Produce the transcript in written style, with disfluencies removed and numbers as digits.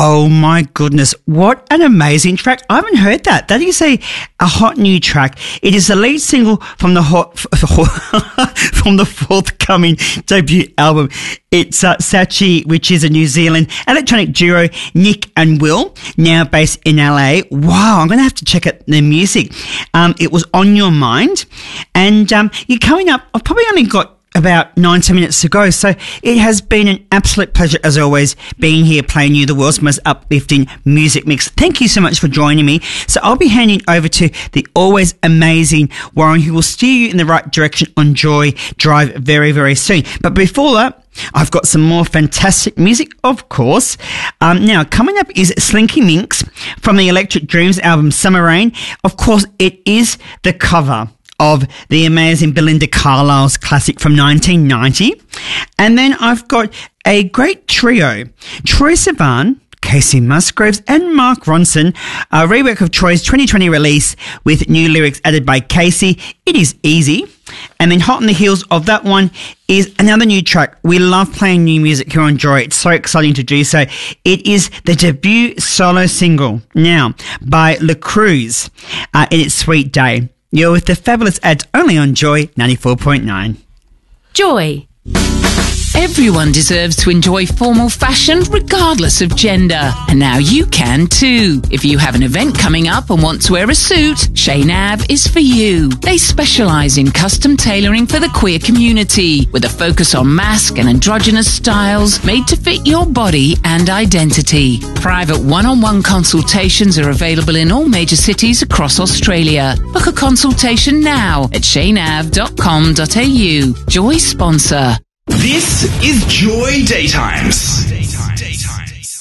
Oh my goodness, what an amazing track. I haven't heard that. That is a hot new track. It is the lead single from the from the forthcoming debut album. It's Sachi, which is a New Zealand electronic duo, Nick and Will, now based in LA. Wow, I'm going to have to check out their music. It was On Your Mind. And you're coming up, I've probably only got about 90 minutes to go. So it has been an absolute pleasure, as always, being here playing you the world's most uplifting music mix. Thank you so much for joining me. So I'll be handing over to the always amazing Warren, who will steer you in the right direction on Joy Drive very, very soon. But before that, I've got some more fantastic music, of course. Now, coming up is Slinky Minx from the Electric Dreams album Summer Rain. Of course, it is the cover of the amazing Belinda Carlisle's classic from 1990. And then I've got a great trio, Troye Sivan, Casey Musgraves and Mark Ronson, a rework of Troy's 2020 release with new lyrics added by Casey. It is easy. And then hot on the heels of that one is another new track. We love playing new music here on Joy. It's so exciting to do so. It is the debut solo single now by La Cruz in its Sweet Day. You're with the fabulous ads only on Joy 94.9. Joy. Everyone deserves to enjoy formal fashion regardless of gender. And now you can too. If you have an event coming up and want to wear a suit, Chez Nav is for you. They specialise in custom tailoring for the queer community with a focus on masc and androgynous styles made to fit your body and identity. Private one-on-one consultations are available in all major cities across Australia. Book a consultation now at shaynav.com.au. Joy sponsor. This is Joy Daytimes.